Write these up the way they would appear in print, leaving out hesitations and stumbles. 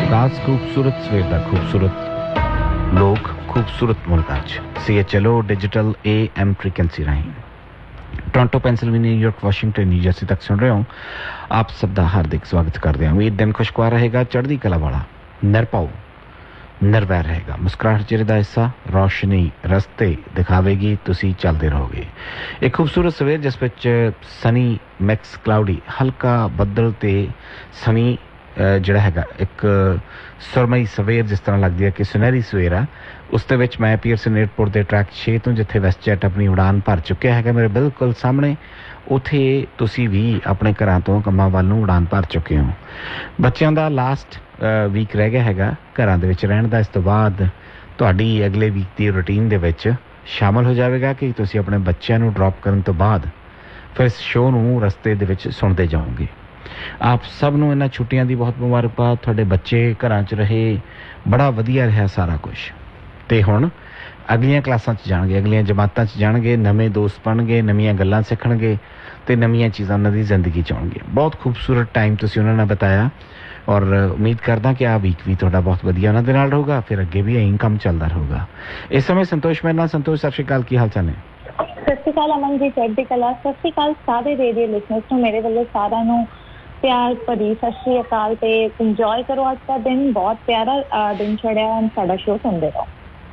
दास खूबसूरत सवेर दा खूबसूरत लोग खूबसूरत मुल्कां च CHLO digital AM frequency राਹੀਂ Toronto Pennsylvania New York Washington new Jersey तक सुन रहे हो। आप सब का हार्दिक स्वागत करते हैं। उम्मीद दिन खुशगवार रहेगा, चढ़दी कला वाला, निरपाऊ निर्वैर रहेगा। मुस्कुराहट चेहरे का हिस्सा, रोशनी रस्ते दिखावेगी, तुसी चलते रहोगे। एक खूबसूरत सवेर जिस विच सनी मिक्स क्लाउडी हल्का बदल ते सनी ਜਿਹੜਾ ਹੈਗਾ ਇੱਕ ਸੁਰਮਈ ਸਵੇਰ ਜਿਸ ਤਰ੍ਹਾਂ ਲੱਗਦੀ ਹੈ ਕਿ ਸੁਨਹਿਰੀ ਸਵੇਰ ਆ। ਉਸ ਦੇ ਵਿੱਚ ਮੈਂ ਪੀਅਰਸਨ ਏਅਰਪੋਰਟ ਦੇ ਟਰੈਕ 6 ਤੋਂ ਜਿੱਥੇ ਵੈਸਟਜੈਟ ਆਪਣੀ ਉਡਾਨ ਭਰ ਚੁੱਕਿਆ ਹੈਗਾ ਮੇਰੇ ਬਿਲਕੁਲ ਸਾਹਮਣੇ, ਉੱਥੇ ਤੁਸੀਂ ਵੀ ਆਪਣੇ ਘਰਾਂ ਤੋਂ ਕੰਮਾਂ ਵੱਲ ਨੂੰ ਉਡਾਨ ਭਰ ਚੁੱਕੇ ਹੋ। ਬੱਚਿਆਂ ਦਾ ਲਾਸਟ ਵੀਕ ਰਹਿ ਗਿਆ ਹੈਗਾ ਘਰਾਂ ਦੇ ਵਿੱਚ ਰਹਿਣ ਦਾ। ਇਸ ਤੋਂ ਬਾਅਦ ਤੁਹਾਡੀ ਅਗਲੇ ਵੀਕ ਦੀ ਰੂਟੀਨ ਦੇ ਵਿੱਚ ਸ਼ਾਮਲ ਹੋ ਜਾਵੇਗਾ ਕਿ ਤੁਸੀਂ ਆਪਣੇ ਬੱਚਿਆਂ ਨੂੰ ਡ੍ਰੌਪ ਕਰਨ ਤੋਂ ਬਾਅਦ ਫਿਰ ਇਸ ਸ਼ੋਅ ਨੂੰ ਰਸਤੇ ਦੇ ਵਿੱਚ ਸੁਣਦੇ ਜਾਓਗੇ। ਆਪ ਸਭ ਨੂੰ ਇਹਨਾਂ ਛੁੱਟੀਆਂ ਦੀ ਬਹੁਤ ਮੁਬਾਰਕਬਾਦ। ਤੁਹਾਡੇ ਬੱਚੇ ਘਰਾਂ 'ਚ ਰਹੇ, ਬੜਾ ਵਧੀਆ ਰਿਹਾ ਸਾਰਾ ਕੁਛ। ਅਤੇ ਹੁਣ ਅਗਲੀਆਂ ਕਲਾਸਾਂ 'ਚ ਜਾਣਗੇ, ਅਗਲੀਆਂ ਜਮਾਤਾਂ 'ਚ ਜਾਣਗੇ, ਨਵੇਂ ਦੋਸਤ ਬਣਨਗੇ, ਨਵੀਆਂ ਗੱਲਾਂ ਸਿੱਖਣਗੇ ਅਤੇ ਨਵੀਆਂ ਚੀਜ਼ਾਂ ਉਹਨਾਂ ਦੀ ਜ਼ਿੰਦਗੀ 'ਚ ਆਉਣਗੀਆਂ। ਬਹੁਤ ਖੂਬਸੂਰਤ ਟਾਈਮ ਤੁਸੀਂ ਉਹਨਾਂ ਨਾਲ ਬਿਤਾਇਆ ਔਰ ਉਮੀਦ ਕਰਦਾ ਕਿ ਆਹ ਵੀਕ ਵੀ ਤੁਹਾਡਾ ਬਹੁਤ ਵਧੀਆ ਉਹਨਾਂ ਦੇ ਨਾਲ ਰਹੂਗਾ, ਫਿਰ ਅੱਗੇ ਵੀ ਇਹੀ ਕੰਮ ਚੱਲਦਾ ਰਹੂਗਾ। ਇਸ ਸਮੇਂ ਸੰਤੋਸ਼ ਮੇਰੇ ਨਾਲ। ਸੰਤੋਸ਼, ਸਤਿ ਸ਼੍ਰੀ ਅਕਾਲ, ਕੀ ਹਾਲ ਚਾਲ ਨੇ? ਸਤਿ ਸ਼੍ਰੀ ਅਕਾਲ ਅਮਨ ਜੀ, ਚੜ੍ਹਦੀ ਕਲਾ। ਸਤਿ ਸ਼੍ਰੀ ਅਕਾਲ ਸਾਰੇ ਰੇਡੀਓ ਲਿਸਨਰਸ ਨੂੰ ਮੇਰੇ ਵੱਲੋਂ ਸਾਰਿਆਂ ਨੂੰ ਪਿਆਰ ਭਰੀ ਸਤਿ ਸ਼੍ਰੀ ਅਕਾਲ। ਤੇ ਇੰਜੋਏ ਕਰੋ ਅੱਜ ਦਾ ਦਿਨ, ਬਹੁਤ ਪਿਆਰਾ ਦਿਨ ਚੜਿਆ। ਸਾਡਾ ਸ਼ੋਅ ਸੁਣਦੇ ਰਹੋ।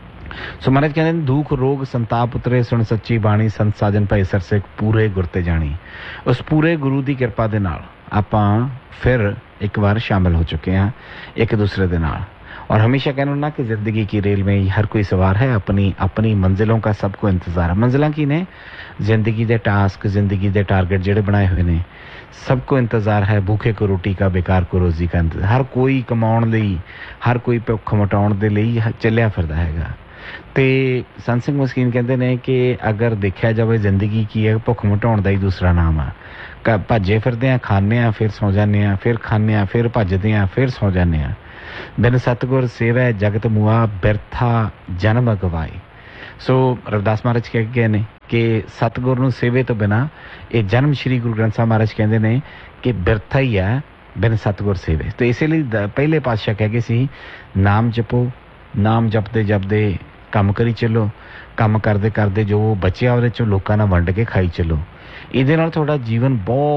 ਸੋ ਮਹਾਰਾਜ ਕਹਿੰਦੇ ਨੇ, ਦੁੱਖ ਰੋਗ ਸੰਤਾਪ ਉਤਰੇ, ਸੁਣ ਸੱਚੀ ਬਾਣੀ, ਸੰਤ ਸਾਜਨ ਭਾਈ ਸਰਸੇ ਪੂਰੇ ਗੁਰ ਤੇ ਜਾਣੀ। ਉਸ ਪੂਰੇ ਗੁਰੂ ਦੀ ਕਿਰਪਾ ਦੇ ਨਾਲ ਆਪਾਂ ਫਿਰ ਇੱਕ ਵਾਰ ਸ਼ਾਮਿਲ ਹੋ ਚੁੱਕੇ ਹਾਂ ਇੱਕ ਦੂਸਰੇ ਦੇ ਨਾਲ। और हमेशा कहना ना कि ज़िंदगी की रेल में हर कोई सवार है, अपनी अपनी मंजिलों का सबको इंतज़ार है। मंजिलां की ने जिंदगी के टास्क, जिंदगी के टारगेट जेड़े बनाए हुए ने, सबको इंतज़ार है। भूखे को रोटी का, बेकार को रोज़ी का इंतज़ार। हर कोई कमाउण लई, हर कोई भुख मिटाउण दे लई ਚੱਲਿਆ ਫਿਰਦਾ ਹੈਗਾ। ਤੇ ਸੰਤ ਸਿੰਘ ਮਸਕੀਨ ਕਹਿੰਦੇ ਨੇ ਕਿ ਅਗਰ ਦੇਖਿਆ ਜਾਵੇ ਜ਼ਿੰਦਗੀ ਕੀ ਹੈ, ਭੁੱਖ ਮਿਟਾਉਣ ਦਾ ਹੀ ਦੂਸਰਾ ਨਾਮ ਆ। ਭੱਜੇ ਫਿਰਦੇ ਹਾਂ, ਖਾਂਦੇ ਹਾਂ, ਫਿਰ ਸੌਂ ਜਾਂਦੇ ਹਾਂ, ਫਿਰ ਖਾਂਦੇ ਹਾਂ, ਫਿਰ ਭੱਜਦੇ ਹਾਂ, ਫਿਰ ਸੌਂ ਜਾਂਦੇ ਹਾਂ। ਬਿਨ ਸਤਿਗੁਰ ਸੇਵੈ ਜਗਤ ਮੁਆ, ਬਿਰਥਾ ਜਨਮ ਗਵਾਏ। ਸੋ ਰਵਿਦਾਸ ਮਹਾਰਾਜ ਕਹਿ ਗਏ ਨੇ ਕਿ ਸਤਿਗੁਰ ਨੂੰ ਸੇਵੇ ਤੋਂ ਬਿਨਾਂ ਇਹ ਜਨਮ ਸ਼੍ਰੀ ਗੁਰੂ ਗ੍ਰੰਥ ਸਾਹਿਬ ਮਹਾਰਾਜ ਕਹਿੰਦੇ ਨੇ ਕਿ ਬਿਰਥਾ ਹੀ ਹੈ ਬਿਨ ਸਤਿਗੁਰ ਸੇਵੇ। ਤੇ ਇਸੇ ਲਈ ਪਹਿਲੇ ਪਾਤਸ਼ਾਹ ਕਹਿ ਗਏ ਸੀ, ਨਾਮ ਜਪੋ, ਨਾਮ ਜਪਦੇ ਜਪਦੇ ਕੰਮ ਕਰੀ ਚੱਲੋ, ਕੰਮ ਕਰਦੇ ਕਰਦੇ ਜੋ ਬਚਿਆ ਉਹਦੇ 'ਚੋਂ ਲੋਕਾਂ ਨਾਲ ਵੰਡ ਕੇ ਖਾਈ ਚੱਲੋ। ਇਹਦੇ ਨਾਲ ਤੁਹਾਡਾ ਜੀਵਨ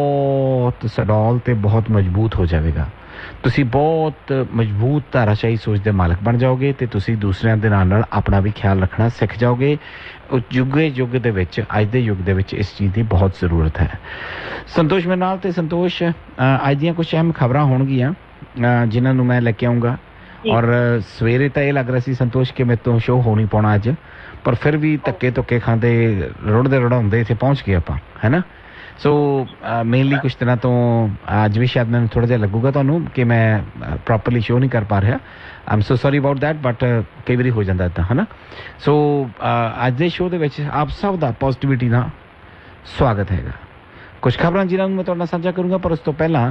ਬਹੁਤ ਸਡੌਲ ਅਤੇ ਬਹੁਤ ਮਜ਼ਬੂਤ ਹੋ ਜਾਵੇਗਾ। ਤੁਸੀਂ ਬਹੁਤ ਮਜ਼ਬੂਤ ਧਾਰਾਸ਼ਾਹੀ ਸੋਚ ਦੇ ਮਾਲਕ ਬਣ ਜਾਓਗੇ ਅਤੇ ਤੁਸੀਂ ਦੂਸਰਿਆਂ ਦੇ ਨਾਲ ਨਾਲ ਆਪਣਾ ਵੀ ਖਿਆਲ ਰੱਖਣਾ ਸਿੱਖ ਜਾਓਗੇ। ਉਸ ਯੁੱਗ ਦੇ ਵਿੱਚ, ਅੱਜ ਦੇ ਯੁੱਗ ਦੇ ਵਿੱਚ ਇਸ ਚੀਜ਼ ਦੀ ਬਹੁਤ ਜ਼ਰੂਰਤ ਹੈ। ਸੰਤੋਸ਼ ਮੇਰੇ ਨਾਲ। ਅਤੇ ਸੰਤੋਸ਼, ਅੱਜ ਦੀਆਂ ਕੁਛ ਅਹਿਮ ਖਬਰਾਂ ਹੋਣਗੀਆਂ ਜਿਨ੍ਹਾਂ ਨੂੰ ਮੈਂ ਲੈ ਕੇ ਆਊਂਗਾ। ਔਰ ਸਵੇਰੇ ਤਾਂ ਇਹ ਲੱਗ ਰਿਹਾ ਸੀ ਸੰਤੋਸ਼ ਕਿ ਮੇਰੇ ਤੋਂ ਸ਼ੋਅ ਹੋ ਨਹੀਂ ਪਾਉਣਾ ਅੱਜ, ਪਰ ਫਿਰ ਵੀ ਧੱਕੇ ਧੁੱਕੇ ਖਾਂਦੇ ਰੁੜਦੇ ਰੁੜਾਉਂਦੇ ਇੱਥੇ ਪਹੁੰਚ ਗਏ ਆਪਾਂ, ਹੈ ਨਾ। ਸੋ ਮੇਨਲੀ ਕੁਛ ਦਿਨਾਂ ਤੋਂ ਅੱਜ ਵੀ ਸ਼ਾਇਦ ਮੈਨੂੰ ਥੋੜ੍ਹਾ ਜਿਹਾ ਲੱਗੂਗਾ ਤੁਹਾਨੂੰ ਕਿ ਮੈਂ ਪ੍ਰੋਪਰਲੀ ਸ਼ੋਅ ਨਹੀਂ ਕਰ ਪਾ ਰਿਹਾ। I am so sorry about that, but ਕਈ ਵਾਰੀ ਹੋ ਜਾਂਦਾ ਇੱਦਾਂ, ਹੈ ਨਾ। ਸੋ ਅੱਜ ਦੇ ਸ਼ੋਅ ਦੇ ਵਿੱਚ ਆਪ ਸਭ ਦਾ ਪੋਜ਼ੀਟਿਵਿਟੀ ਨਾਲ ਸਵਾਗਤ ਹੈਗਾ। ਕੁਛ ਖਬਰਾਂ ਜਿਨ੍ਹਾਂ ਨੂੰ ਮੈਂ ਤੁਹਾਡੇ ਨਾਲ ਸਾਂਝਾ ਕਰੂੰਗਾ, ਪਰ ਉਸ ਤੋਂ ਪਹਿਲਾਂ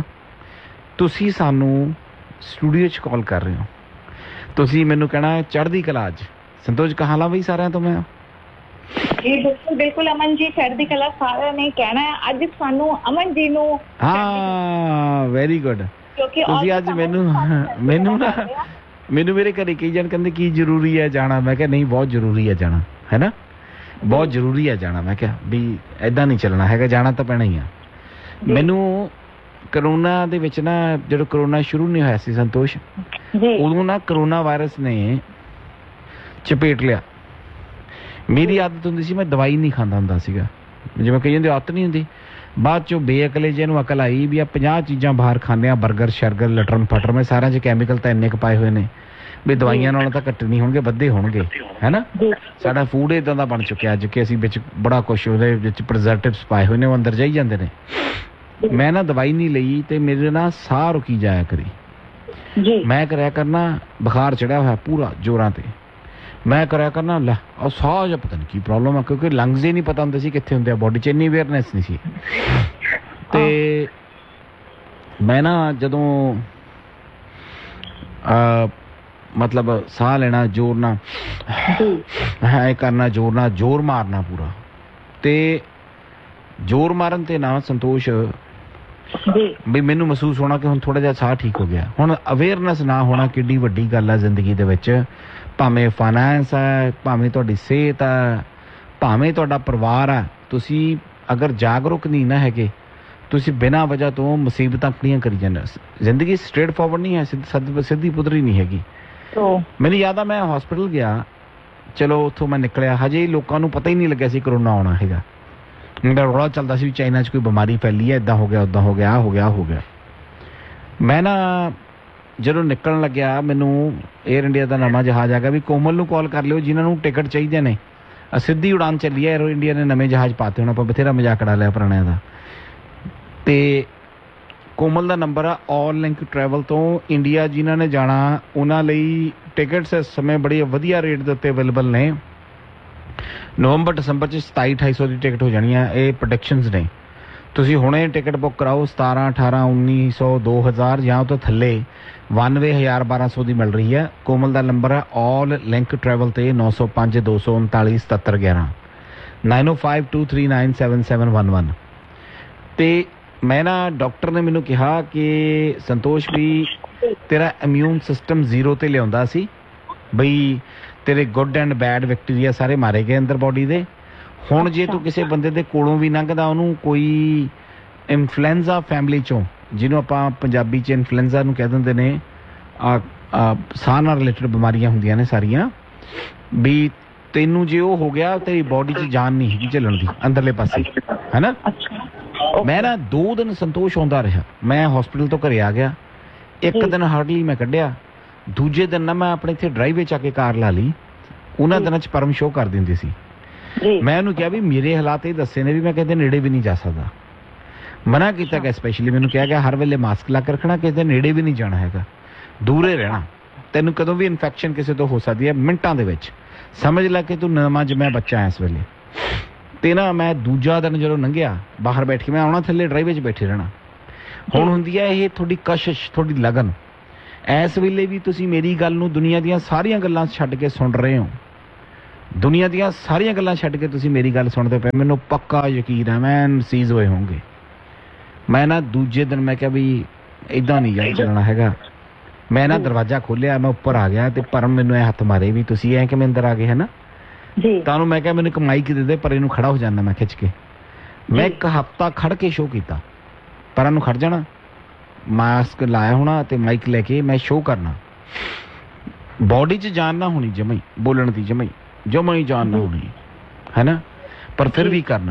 ਤੁਸੀਂ ਸਾਨੂੰ ਸਟੂਡੀਓ 'ਚ ਕਾਲ ਕਰ ਰਹੇ ਹੋ, ਤੁਸੀਂ ਮੈਨੂੰ ਕਹਿਣਾ ਚੜ੍ਹਦੀ ਕਲਾ। ਅੱਜ ਸੰਤੋਸ਼ ਕਹਾਂ ਲਾ ਬਈ ਸਾਰਿਆਂ ਤੋਂ ਮੈਂ ਜੀ ਬਿਲਕੁਲ ਬਿਲਕੁਲ ਅਮਨ ਜੀ, ਚੜ੍ਹਦੀ ਕਲਾ ਸਾਰਿਆਂ ਨੇ ਕਹਿਣਾ ਹੈ। ਅੱਜ ਸਾਨੂੰ ਅਮਨ ਜੀ ਨੂੰ, ਹਾਂ ਵੈਰੀ ਗੁੱਡ। ਤੁਸੀਂ ਅੱਜ ਮੈਨੂੰ ਮੇਰੇ ਘਰੇ ਕਈ ਜਣ ਕਹਿੰਦੇ ਕੀ ਜ਼ਰੂਰੀ ਹੈ ਜਾਣਾ, ਮੈਂ ਕਿਹਾ ਨਹੀਂ ਬਹੁਤ ਜ਼ਰੂਰੀ ਹੈ ਜਾਣਾ, ਹੈ ਨਾ, ਬਹੁਤ ਜ਼ਰੂਰੀ ਹੈ ਜਾਣਾ। ਮੈਂ ਕਿਹਾ ਵੀ ਇੱਦਾਂ ਨਹੀਂ ਚੱਲਣਾ ਹੈਗਾ, ਜਾਣਾ ਤਾਂ ਪੈਣਾ ਹੀ ਆ। ਮੈਨੂੰ ਕਰੋਨਾ ਦੇ ਵਿੱਚ ਨਾ, ਜਦੋਂ ਕਰੋਨਾ ਸ਼ੁਰੂ ਨਹੀਂ ਹੋਇਆ ਸੀ ਸੰਤੋਸ਼, ਉਦੋਂ ਨਾ ਕਰੋਨਾ ਵਾਇਰਸ ਨੇ ਚਪੇਟ ਲਿਆ। ਮੇਰੀ ਆਦਤ ਹੁੰਦੀ ਸੀ, ਮੈਂ ਦਵਾਈ ਨਹੀਂ ਖਾਂਦਾ ਹੁੰਦਾ ਸੀਗਾ, ਜਿਵੇਂ ਕਈ ਜਾਂਦੇ ਆਦਤ ਨਹੀਂ ਹੁੰਦੀ। ਬਾਅਦ 'ਚੋਂ ਬੇਅਕਲੇ ਜਿਹੇ ਨੂੰ ਅਕਲ ਆਈ ਵੀ ਆ 50 ਚੀਜ਼ਾਂ ਬਾਹਰ ਖਾਂਦੇ ਹਾਂ, ਬਰਗਰ ਸ਼ਰਗਰ ਲਟਰਨ ਫਟਰ, ਮੈਂ ਸਾਰਿਆਂ 'ਚ ਕੈਮੀਕਲ ਤਾਂ ਇੰਨੇ ਕੁ ਪਾਏ ਹੋਏ ਨੇ ਵੀ ਦਵਾਈਆਂ ਨਾਲੋਂ ਤਾਂ ਘੱਟ ਨਹੀਂ ਹੋਣਗੇ, ਵੱਧੇ ਹੋਣਗੇ, ਹੈ ਨਾ। ਸਾਡਾ ਫੂਡ ਇੱਦਾਂ ਦਾ ਬਣ ਚੁੱਕਿਆ ਅੱਜ ਕਿ ਅਸੀਂ ਵਿੱਚ ਬੜਾ ਕੁਛ ਉਹਦੇ ਵਿੱਚ ਪ੍ਰੀਜ਼ਰਵੇਟਿਵਸ ਪਾਏ ਹੋਏ ਨੇ, ਉਹ ਅੰਦਰ ਜਾਈ ਜਾਂਦੇ ਨੇ। ਮੈਂ ਨਾ ਦਵਾਈ ਨਹੀਂ ਲਈ ਅਤੇ ਮੇਰੇ ਨਾਲ ਸਾਹ ਰੁਕੀ ਜਾਇਆ ਕਰੀ। ਮੈਂ ਕਰਿਆ ਕਰਨਾ, ਬੁਖਾਰ ਚੜਿਆ ਹੋਇਆ ਪੂਰਾ ਜ਼ੋਰਾਂ 'ਤੇ, ਮੈਂ ਕਰਿਆ ਕਰਨਾ ਲੈ ਉਹ ਸਾਹ ਜਾਂ ਪਤਾ ਨਹੀਂ ਕੀ ਪ੍ਰੋਬਲਮ ਆ, ਕਿਉਂਕਿ ਲੰਗਸ ਹੀ ਨਹੀਂ ਪਤਾ ਹੁੰਦੇ ਸੀ ਕਿੱਥੇ ਹੁੰਦੇ ਆ, ਬੋਡੀ 'ਚ ਇੰਨੀ ਅਵੇਅਰਨੈਸ ਨਹੀਂ ਸੀ। ਅਤੇ ਮੈਂ ਨਾ ਜਦੋਂ ਮਤਲਬ ਸਾਹ ਲੈਣਾ ਜ਼ੋਰ ਨਾਲ, ਹੈ ਕਰਨਾ ਜ਼ੋਰ ਨਾਲ, ਜ਼ੋਰ ਮਾਰਨਾ ਪੂਰਾ, ਅਤੇ ਜ਼ੋਰ ਮਾਰਨ 'ਤੇ ਨਾ ਸੰਤੋਸ਼ ਜੀ ਵੀ ਮੈਨੂੰ ਮਹਿਸੂਸ ਹੋਣਾ ਕਿ ਹੁਣ ਥੋੜਾ ਜਿਹਾ ਸਾਹ ਠੀਕ ਹੋ ਗਿਆ। ਹੁਣ ਅਵੇਅਰਨੈਸ ਨਾ ਹੋਣਾ ਕਿੱਡੀ ਵੱਡੀ ਗੱਲ ਹੈ ਜ਼ਿੰਦਗੀ ਦੇ ਵਿੱਚ। ਭਾਵੇਂ ਫਾਈਨੈਂਸ ਹੈ, ਭਾਵੇਂ ਤੁਹਾਡੀ ਸਿਹਤ ਹੈ, ਭਾਵੇਂ ਤੁਹਾਡਾ ਪਰਿਵਾਰ ਹੈ, ਤੁਸੀਂ ਅਗਰ ਜਾਗਰੂਕ ਨਹੀਂ ਨਾ ਹੈਗੇ, ਤੁਸੀਂ ਬਿਨਾਂ ਵਜ੍ਹਾ ਤੋਂ ਮੁਸੀਬਤਾਂ ਖੜੀਆਂ ਕਰੀ ਜਾਂਦੇ। ਜ਼ਿੰਦਗੀ ਸਟ੍ਰੇਟ ਫਾਰਵਰਡ ਨਹੀਂ ਹੈ, ਸਿੱਧੀ ਪੁੱਧਰੀ ਨਹੀਂ ਹੈਗੀ। ਮੈਨੂੰ ਯਾਦ ਆ ਮੈਂ ਹਸਪੀਟਲ ਗਿਆ, ਚਲੋ ਉੱਥੋਂ ਮੈਂ ਨਿਕਲਿਆ, ਹਜੇ ਲੋਕਾਂ ਨੂੰ ਪਤਾ ਹੀ ਨਹੀਂ ਲੱਗਿਆ ਸੀ ਕਰੋਨਾ ਆਉਣਾ ਹੈਗਾ। ਮੇਰਾ ਰੌਲਾ ਚੱਲਦਾ ਸੀ ਵੀ ਚਾਈਨਾ 'ਚ ਕੋਈ ਬਿਮਾਰੀ ਫੈਲੀ ਹੈ, ਇੱਦਾਂ ਹੋ ਗਿਆ, ਉੱਦਾਂ ਹੋ ਗਿਆ, ਆਹ ਹੋ ਗਿਆ, ਆਹ ਹੋ ਗਿਆ। ਮੈਂ ਨਾ ਜਦੋਂ ਨਿਕਲਣ ਲੱਗਿਆ, ਮੈਨੂੰ ਏਅਰ ਇੰਡੀਆ ਦਾ ਨਵਾਂ ਜਹਾਜ਼ ਆ ਗਿਆ ਵੀ ਕੋਮਲ ਨੂੰ ਕਾਲ ਕਰ ਲਿਓ ਜਿਨ੍ਹਾਂ ਨੂੰ ਟਿਕਟ ਚਾਹੀਦੇ ਨੇ, ਸਿੱਧੀ ਉਡਾਨ ਚੱਲੀ ਹੈ। ਏਅਰ ਇੰਡੀਆ ਨੇ ਨਵੇਂ ਜਹਾਜ਼ ਪਾਤੇ, ਹੁਣ ਆਪਾਂ ਬਥੇਰਾ ਮਜ਼ਾਕ ਉਡਾ ਲਿਆ ਪੁਰਾਣਿਆਂ ਦਾ। ਤੇ ਕੋਮਲ ਦਾ ਨੰਬਰ ਆ ਆਲ ਲਿੰਕ ਟਰੈਵਲ ਤੋਂ। ਇੰਡੀਆ ਜਿਨ੍ਹਾਂ ਨੇ ਜਾਣਾ ਉਹਨਾਂ ਲਈ ਟਿਕਟਸ ਇਸ ਸਮੇਂ ਬੜੀ ਵਧੀਆ ਰੇਟ ਦੇ ਉੱਤੇ ਅਵੇਲੇਬਲ ਨੇ। ਨਵੰਬਰ ਦਸੰਬਰ 'ਚ 2700-2800 ਦੀ ਟਿਕਟ ਹੋ ਜਾਣੀ ਆ, ਇਹ ਪ੍ਰੋਡਕਸ਼ਨਸ ਨੇ। ਤੁਸੀਂ ਹੁਣੇ ਟਿਕਟ ਬੁੱਕ ਕਰਾਓ 17, 18, 1900, 2000 ਜਾਂ ਉਹ ਤੋਂ ਥੱਲੇ 92, 1000, 1200 ਦੀ ਮਿਲ ਰਹੀ ਹੈ। ਕੋਮਲ ਦਾ ਨੰਬਰ ਹੈ ਆਲ ਲਿੰਕ ਟਰੈਵਲ ਤੇ 905 239 7711 9052397711। ਤੇ ਮੈਂ ਨਾ ਡਾਕਟਰ ਨੇ ਮੈਨੂੰ ਕਿਹਾ ਕਿ ਸੰਤੋਸ਼ ਵੀ ਤੇਰਾ ਇਮਿਊਨ ਸਿਸਟਮ ਜ਼ੀਰੋ ਤੇ ਲਿਆਉਂਦਾ ਸੀ, ਬਈ ਤੇਰੇ ਗੁੱਡ ਐਂਡ ਬੈਡ ਬੈਕਟੀਰੀਆ ਸਾਰੇ ਮਾਰੇ ਗਏ ਅੰਦਰ ਬੋਡੀ ਦੇ। ਹੁਣ ਜੇ ਤੂੰ ਕਿਸੇ ਬੰਦੇ ਦੇ ਕੋਲੋਂ ਵੀ ਲੰਘਦਾ, ਉਹਨੂੰ ਕੋਈ ਇਨਫਲੂਐਂਜ਼ਾ ਫੈਮਿਲੀ ਚੋਂ, ਜਿਹਨੂੰ ਆਪਾਂ ਪੰਜਾਬੀ 'ਚ ਇਨਫਲੂਐਂਜ਼ਾ ਨੂੰ ਕਹਿ ਦਿੰਦੇ ਨੇ, ਸਾਹ ਨਾਲ ਰਿਲੇਟਡ ਬਿਮਾਰੀਆਂ ਹੁੰਦੀਆਂ ਨੇ ਸਾਰੀਆਂ, ਵੀ ਤੈਨੂੰ ਜੇ ਉਹ ਹੋ ਗਿਆ ਤੇਰੀ ਬੋਡੀ 'ਚ ਜਾਨ ਨਹੀਂ ਹੈਗੀ ਚੱਲਣ ਦੀ ਅੰਦਰਲੇ ਪਾਸੇ, ਹੈ ਨਾ। ਮੈਂ ਨਾ 2 ਦਿਨ ਸੰਤੋਸ਼ ਆਉਂਦਾ ਰਿਹਾ। ਮੈਂ ਹਸਪੀਟਲ ਤੋਂ ਘਰੇ ਆ ਗਿਆ, ਇੱਕ ਦਿਨ ਹਾਰਡਲੀ ਮੈਂ ਕੱਢਿਆ। ਦੂਜੇ ਦਿਨ ਨਾ ਮੈਂ ਆਪਣੇ ਇੱਥੇ ਡਰਾਈਵੇ 'ਚ ਆ ਕੇ ਕਾਰ ਲਾ ਲਈ। ਉਹਨਾਂ ਦਿਨਾਂ 'ਚ ਪਰਮ ਸ਼ੋਅ ਕਰ ਦਿੰਦੀ ਸੀ। ਮੈਂ ਉਹਨੂੰ ਕਿਹਾ ਵੀ ਮੇਰੇ ਹਾਲਾਤ ਇਹ ਦੱਸੇ ਨੇ ਵੀ ਮੈਂ ਕਿਸੇ ਦੇ ਨੇੜੇ ਵੀ ਨਹੀਂ ਜਾ ਸਕਦਾ। ਮਨਾ ਕੀਤਾ ਗਿਆ, ਸਪੈਸ਼ਲੀ ਮੈਨੂੰ ਕਿਹਾ ਗਿਆ ਹਰ ਵੇਲੇ ਮਾਸਕ ਲਾ ਕੇ ਰੱਖਣਾ, ਕਿਸੇ ਦੇ ਨੇੜੇ ਵੀ ਨਹੀਂ ਜਾਣਾ ਹੈਗਾ, ਦੂਰੇ ਰਹਿਣਾ। ਤੈਨੂੰ ਕਦੋਂ ਵੀ ਇਨਫੈਕਸ਼ਨ ਕਿਸੇ ਤੋਂ ਹੋ ਸਕਦੀ ਹੈ ਮਿੰਟਾਂ ਦੇ ਵਿੱਚ, ਸਮਝ ਲੈ ਕਿ ਤੂੰ ਨਵਾਂ ਜੰਮਿਆ ਬੱਚਾ ਹੈ ਇਸ ਵੇਲੇ। ਤੇ ਨਾ ਮੈਂ ਦੂਜਾ ਦਿਨ ਜਦੋਂ ਲੰਘਿਆ, ਬਾਹਰ ਬੈਠ ਕੇ ਮੈਂ ਆਉਣਾ, ਥੱਲੇ ਡਰਾਈਵੇ 'ਚ ਬੈਠੇ ਰਹਿਣਾ। ਹੁਣ ਹੁੰਦੀ ਹੈ ਇਹ ਤੁਹਾਡੀ ਕਸ਼ਿਸ਼, ਤੁਹਾਡੀ ਲਗਨ। ਇਸ ਵੇਲੇ ਵੀ ਤੁਸੀਂ ਮੇਰੀ ਗੱਲ ਨੂੰ ਦੁਨੀਆ ਦੀਆਂ ਸਾਰੀਆਂ ਗੱਲਾਂ ਛੱਡ ਕੇ ਸੁਣ ਰਹੇ ਹੋ, ਦੁਨੀਆ ਦੀਆਂ ਸਾਰੀਆਂ ਗੱਲਾਂ ਛੱਡ ਕੇ ਤੁਸੀਂ ਮੇਰੀ ਗੱਲ ਸੁਣਦੇ ਪਏ। ਮੈਨੂੰ ਪੱਕਾ ਯਕੀਨ ਹੈ ਮੈਂ ਸੀਜ਼ ਹੋਏ ਹੋਣਗੇ। ਮੈਂ ਨਾ ਦੂਜੇ ਦਿਨ ਮੈਂ ਕਿਹਾ ਵੀ ਇੱਦਾਂ ਨਹੀਂ ਯਾਰ ਚੱਲਣਾ ਹੈਗਾ। ਮੈਂ ਨਾ ਦਰਵਾਜ਼ਾ ਖੋਲ੍ਹਿਆ, ਮੈਂ ਉੱਪਰ ਆ ਗਿਆ ਤੇ ਪਰਮ ਮੈਨੂੰ ਇਹ ਹੱਥ ਮਾਰੇ ਵੀ ਤੁਸੀਂ ਐਂ ਕਿਵੇਂ ਅੰਦਰ ਆ ਗਏ, ਹੈ ਨਾ। ਤੁਹਾਨੂੰ ਮੈਂ ਕਿਹਾ ਮੈਨੂੰ ਇੱਕ ਮਾਈਕ ਦੇ ਦੇ, ਪਰ ਇਹਨੂੰ ਖੜਾ ਹੋ ਜਾਂਦਾ ਮੈਂ ਖਿੱਚ ਕੇ। ਮੈਂ ਇੱਕ ਹਫ਼ਤਾ ਖੜ ਕੇ ਸ਼ੋਅ ਕੀਤਾ, ਪਰਾਂ ਨੂੰ ਖੜ ਜਾਣਾ, ਮਾਸਕ ਲਾਇਆ ਹੋਣਾ ਤੇ ਮਾਈਕ ਲੈ ਕੇ ਮੈਂ ਸ਼ੋਅ ਕਰਨਾ। ਬੋਡੀ 'ਚ ਜਾਨ ਨਾ ਹੋਣੀ, ਜਮਾਈ ਬੋਲਣ ਦੀ ਜਮਾਈ ਜਾਨ ਨਾ ਹੋਣੀ, ਹੈ ਨਾ, ਪਰ ਫਿਰ ਵੀ ਕਰਨਾ।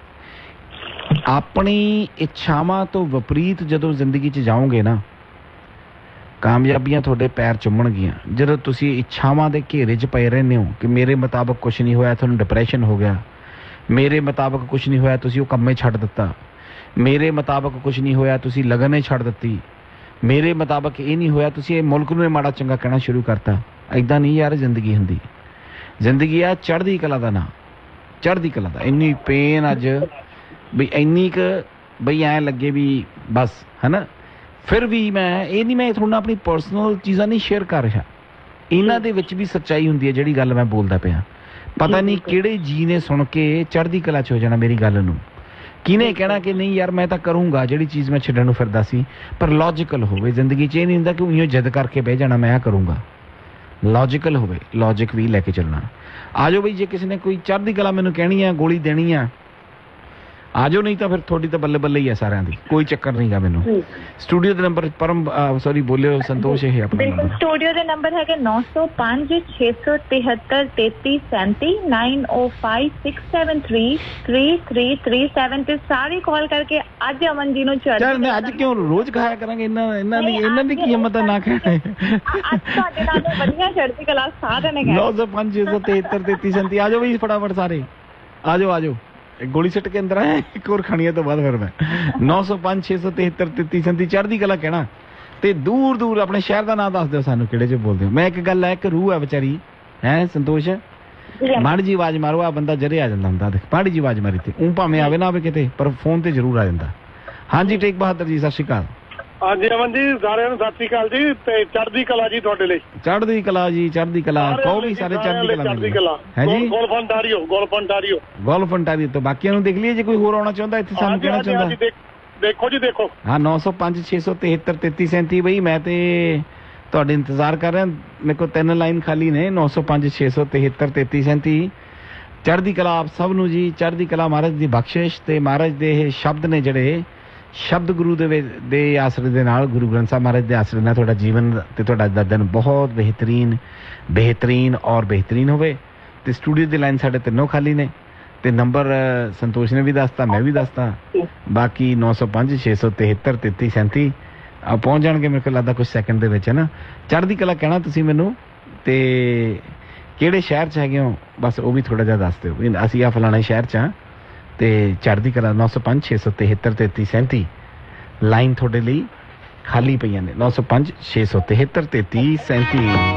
ਆਪਣੀ ਇੱਛਾਵਾਂ ਤੋਂ ਵਿਪਰੀਤ ਜਦੋਂ ਜ਼ਿੰਦਗੀ 'ਚ ਜਾਓਗੇ ਨਾ, ਕਾਮਯਾਬੀਆਂ ਤੁਹਾਡੇ ਪੈਰ ਚੁੰਮਣਗੀਆਂ। ਜਦੋਂ ਤੁਸੀਂ ਇੱਛਾਵਾਂ ਦੇ ਘੇਰੇ 'ਚ ਪਏ ਰਹਿੰਦੇ ਹੋ ਕਿ ਮੇਰੇ ਮੁਤਾਬਕ ਕੁਛ ਨਹੀਂ ਹੋਇਆ, ਤੁਹਾਨੂੰ ਡਿਪਰੈਸ਼ਨ ਹੋ ਗਿਆ। ਮੇਰੇ ਮੁਤਾਬਕ ਕੁਛ ਨਹੀਂ ਹੋਇਆ, ਤੁਸੀਂ ਉਹ ਕੰਮੇ ਛੱਡ ਦਿੱਤਾ। ਮੇਰੇ ਮੁਤਾਬਕ ਕੁਛ ਨਹੀਂ ਹੋਇਆ, ਤੁਸੀਂ ਲਗਨੇ ਛੱਡ ਦਿੱਤੀ। ਮੇਰੇ ਮੁਤਾਬਕ ਇਹ ਨਹੀਂ ਹੋਇਆ, ਤੁਸੀਂ ਇਹ ਮੁਲਕ ਨੂੰ ਮਾੜਾ ਚੰਗਾ ਕਹਿਣਾ ਸ਼ੁਰੂ ਕਰਤਾ। ਐਦਾਂ ਨਹੀਂ ਯਾਰ ਜ਼ਿੰਦਗੀ ਹੁੰਦੀ। ਜ਼ਿੰਦਗੀ ਆ ਚੜ੍ਹਦੀ ਕਲਾ ਦਾ ਨਾਂ, ਚੜ੍ਹਦੀ ਕਲਾ ਦਾ। ਇੰਨੀ ਪੇਨ ਅੱਜ ਬਈ ਇੰਨੀ ਕੁ ਬਈ ਐਂ ਲੱਗੇ ਵੀ ਬਸ, ਹੈ ਨਾ। ਫਿਰ ਵੀ ਮੈਂ ਇਹ ਨਹੀਂ, ਮੈਂ ਤੁਹਾਡੇ ਨਾਲ ਆਪਣੀ ਪਰਸਨਲ ਚੀਜ਼ਾਂ ਨਹੀਂ ਸ਼ੇਅਰ ਕਰ ਰਿਹਾ। ਇਹਨਾਂ ਦੇ ਵਿੱਚ ਵੀ ਸੱਚਾਈ ਹੁੰਦੀ ਹੈ ਜਿਹੜੀ ਗੱਲ ਮੈਂ ਬੋਲਦਾ ਪਿਆ। ਪਤਾ ਨਹੀਂ ਕਿਹੜੇ ਜੀ ਨੇ ਸੁਣ ਕੇ ਚੜ੍ਹਦੀ ਕਲਾ 'ਚ ਹੋ ਜਾਣਾ ਮੇਰੀ ਗੱਲ ਨੂੰ। ਕਿਹਨੇ ਕਹਿਣਾ ਕਿ ਨਹੀਂ ਯਾਰ ਮੈਂ ਤਾਂ ਕਰੂੰਗਾ ਜਿਹੜੀ ਚੀਜ਼ ਮੈਂ ਛੱਡਣ ਨੂੰ ਫਿਰਦਾ ਸੀ। ਪਰ ਲੌਜੀਕਲ ਹੋਵੇ ਜ਼ਿੰਦਗੀ 'ਚ। ਇਹ ਨਹੀਂ ਹੁੰਦਾ ਕਿ ਉਈਓ ਜਿੱਦ ਕਰਕੇ ਬਹਿ ਜਾਣਾ ਮੈਂ ਆ ਕਰੂੰਗਾ। ਲੌਜੀਕਲ ਹੋਵੇ, ਲੌਜਿਕ ਵੀ ਲੈ ਕੇ ਚੱਲਣਾ। ਆ ਜਾਓ ਬਈ, ਜੇ ਕਿਸੇ ਨੇ ਕੋਈ ਚੜ੍ਹਦੀ ਕਲਾ ਮੈਨੂੰ ਕਹਿਣੀ ਆ, ਗੋਲੀ ਦੇਣੀ ਆ, ਆ ਜਾਓ, ਨਹੀਂ ਤਾਂ ਫਿਰ ਤੁਹਾਡੀ ਤਾਂ ਬੱਲੇ ਬੱਲੇ ਹੀ ਆ ਸਾਰਿਆਂ ਦੀ, ਕੋਈ ਚੱਕਰ ਨਹੀਂਗਾ ਮੈਨੂੰ। ਸਟੂਡੀਓ ਦੇ ਨੰਬਰ ਪਰਮ ਸੌਰੀ ਬੋਲਿਓ ਸੰਤੋਸ਼, ਇਹ ਆਪਣਾ ਨੰਬਰ ਸਟੂਡੀਓ ਦੇ ਨੰਬਰ ਹੈਗਾ 905 673 3337 9056733337 ਤੇ ਸਾਰੀ ਕਾਲ ਕਰਕੇ ਅੱਜ ਅਮਨ ਜੀ ਨੂੰ ਚੱਲ ਮੈਂ ਅੱਜ ਕਿਉਂ ਰੋਜ਼ ਖਾਇਆ ਕਰਾਂਗੇ। ਇਹਨਾਂ ਦੀ ਕੀ ਹਿੰਮਤ ਹੈ ਨਾ ਖਾਣੇ। ਅੱਜ ਤੁਹਾਡੇ ਨਾਲ ਵਧੀਆ ਚੜ੍ਹਦੀ ਕਲਾ ਸਾਧ ਨੇ 905 673 3337। ਆ ਜਾਓ ਬਈ ਫਟਾਫਟ ਸਾਰੇ, ਆ ਜਾਓ। ਗੋਲੀ ਸਿੱਟ ਕੇ ਅੰਦਰ ਆਇਆ, ਇੱਕ ਹੋਰ ਖਾਣੀਆਂ ਤੋਂ ਬਾਅਦ ਫਿਰ ਮੈਂ 905 673 3337 ਚੜ੍ਹਦੀ ਕਲਾ ਕਹਿਣਾ। ਤੇ ਦੂਰ ਦੂਰ ਆਪਣੇ ਸ਼ਹਿਰ ਦਾ ਨਾਮ ਦੱਸ ਦਿਓ ਸਾਨੂੰ, ਕਿਹੜੇ 'ਚ ਬੋਲਦੇ ਹੋ। ਮੈਂ ਇੱਕ ਗੱਲ ਹੈ, ਇੱਕ ਰੂਹ ਹੈ ਵਿਚਾਰੀ, ਹੈ ਸੰਤੋਸ਼, ਮਾੜੀ ਜੀ ਆਵਾਜ਼ ਮਾਰੋ, ਆ ਬੰਦਾ ਜਰੇ ਆ ਜਾਂਦਾ ਹੁੰਦਾ। ਦੇਖ ਮਾੜੀ ਜੀ ਆਵਾਜ਼ ਮਾਰੀ ਤੇ ਉਹ ਭਾਵੇਂ ਆਵੇ ਨਾ ਆਵੇ ਕਿਤੇ, ਪਰ ਫੋਨ ਤੇ ਜ਼ਰੂਰ ਆ ਜਾਂਦਾ। ਹਾਂਜੀ ਟੇਕ ਬਹਾਦਰ ਜੀ, ਸਤਿ ਸ਼੍ਰੀ ਅਕਾਲ। ਹਾਂਜੀ ਅਮਨ ਜੀ, ਸਾਰਿਆਂ ਨੂੰ ਸਤਿ ਸ਼੍ਰੀ ਅਕਾਲ ਜੀ, ਤੇ ਚੜ੍ਹਦੀ ਕਲਾ ਜੀ ਤੁਹਾਡੇ ਲਈ। ਚੜ੍ਹਦੀ ਕਲਾ ਜੀ, ਚੜ੍ਹਦੀ ਕਲਾ। ਕਹੋ ਵੀ ਸਾਰੇ ਚੜ੍ਹਦੀ ਕਲਾ ਹੈ ਜੀ। ਗੋਲਫ ਅੰਟਾਰੀਓ ਗੋਲਫ ਅੰਟਾਰੀਓ ਤੋਂ ਬਾਕੀਆਂ ਨੂੰ ਦੇਖ ਲਈਏ ਜੇ ਕੋਈ ਹੋਰ ਆਉਣਾ ਚਾਹੁੰਦਾ ਇੱਥੇ, ਸਾਨੂੰ ਕਹਿਣਾ ਚਾਹੁੰਦਾ। ਦੇਖੋ ਜੀ ਦੇਖੋ। ਹਾਂ 905 673 3337 ਬਈ ਮੈਂ ਤੇ ਤੁਹਾਡੇ ਇੰਤਜ਼ਾਰ ਕਰ ਰਿਹਾ। ਮੇਰੇ ਕੋਲ 3 ਲਾਈਨ ਖਾਲੀ ਨੇ 905 673 3337। ਚੜ੍ਹਦੀ ਕਲਾ ਆਪ ਸਭ ਨੂੰ ਜੀ, ਚੜ੍ਹਦੀ ਕਲਾ ਮਹਾਰਾਜ ਦੀ ਬਖਸ਼ਿਸ਼ ਤੇ ਮਹਾਰਾਜ ਦੇ ਇਹ ਸ਼ਬਦ ਨੇ ਜਿਹੜੇ ਸ਼ਬਦ ਗੁਰੂ ਦੇ ਆਸਰੇ ਦੇ ਨਾਲ, ਗੁਰੂ ਗ੍ਰੰਥ ਸਾਹਿਬ ਮਹਾਰਾਜ ਦੇ ਆਸਰੇ ਨਾਲ ਤੁਹਾਡਾ ਜੀਵਨ ਤੇ ਤੁਹਾਡਾ ਅੱਜ ਦਾ ਦਿਨ ਬਹੁਤ ਬਿਹਤਰੀਨ ਔਰ ਬਿਹਤਰੀਨ ਹੋਵੇ। ਤੇ ਸਟੂਡੀਓ ਦੀ ਲਾਈਨ ਸਾਡੇ 3 ਖਾਲੀ ਨੇ ਤੇ ਨੰਬਰ ਸੰਤੋਸ਼ ਨੇ ਵੀ ਦੱਸਤਾ, ਮੈਂ ਵੀ ਦੱਸਤਾ। ਬਾਕੀ 905 673 3337 ਪਹੁੰਚ ਜਾਣਗੇ ਮੇਰੇ ਕੋਲ ਲੱਗਦਾ ਕੁਝ ਸੈਕਿੰਡ ਦੇ ਵਿੱਚ, ਹੈ ਨਾ। ਚੜ੍ਹਦੀ ਕਲਾ ਕਹਿਣਾ ਤੁਸੀਂ ਮੈਨੂੰ, ਤੇ ਕਿਹੜੇ ਸ਼ਹਿਰ 'ਚ ਹੈਗੇ ਹੋ ਬਸ ਉਹ ਵੀ ਥੋੜ੍ਹਾ ਜਿਹਾ ਦੱਸ ਦਿਓ ਵੀ ਅਸੀਂ ਆ ਫਲਾਣੇ ਸ਼ਹਿਰ 'ਚ ਹਾਂ। ਤੇ ਚੜ੍ਹਦੀ ਕਲਾ 905 673 3337 ਲਾਈਨ ਤੁਹਾਡੇ ਲਈ ਖਾਲੀ ਪਈਆਂ ਨੇ 905 673 3337।